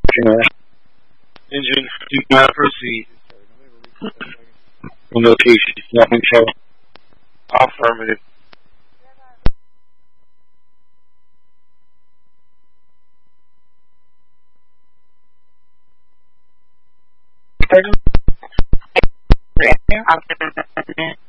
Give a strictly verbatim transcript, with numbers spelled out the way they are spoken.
Engine, do not proceed. Location, nothing show. Affirmative. Pardon?